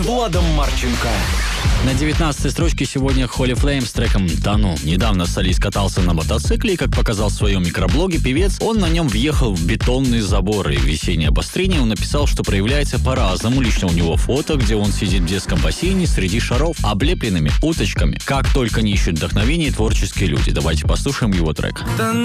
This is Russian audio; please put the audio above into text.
Владом Марченко. На 19-й строчке сегодня Holy Flame с треком «Тону». Недавно солист катался на мотоцикле, и, как показал в своем микроблоге певец, он на нем въехал в бетонный забор, и в весеннее обострение он написал, что проявляется по-разному. Лично у него фото, где он сидит в детском бассейне среди шаров, облепленными уточками. Как только не ищут вдохновение творческие люди. Давайте послушаем его трек.